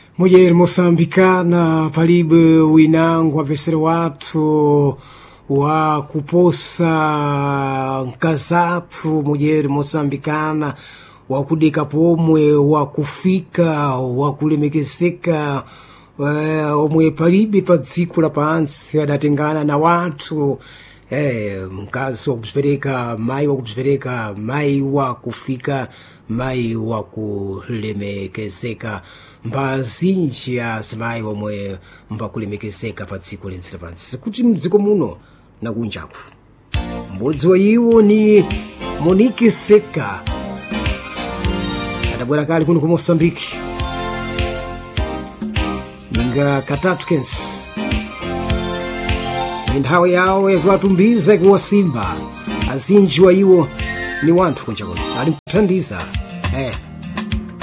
Mulher moçambicana palibe winango apesere watu wa kuposa nkazatu. Mulher moçambicana wa kudeka pomwe wa kufika wa kulemekezeka omwe palibe pa dziko lapansi adatengana na watu mkazi wa kuzipereka, mai wa kuzipereka, mai wa kufika, mai wa kulemekezeka. Mbazinji ya zimayi omwe mbakulemekezeka pa dziko lense lapansi kuti mdziko muno na kunjaku. M'bodzi wa iwo ni Monique Seka, adabwera kale kuno ku Moçambique ninga katatu kensi nthawi yawo yakuwatumbiza ikuwasimba. Azinji wa iwo ni wanthu kunja kuno ali kuthandiza